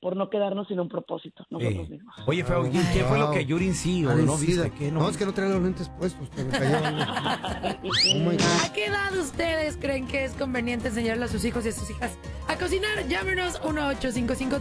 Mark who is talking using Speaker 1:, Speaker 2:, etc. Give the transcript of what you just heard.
Speaker 1: por no quedarnos sin un propósito nosotros mismos.
Speaker 2: Oye, Feo, ¿qué fue lo que Yurin sí o no viste? ¿Qué
Speaker 3: no, es que no trae los lentes puestos. Que me cayó algo. Oh my God.
Speaker 4: ¿A qué edad ustedes creen que es conveniente enseñarle a sus hijos y a sus hijas a cocinar? Llámenos 1-855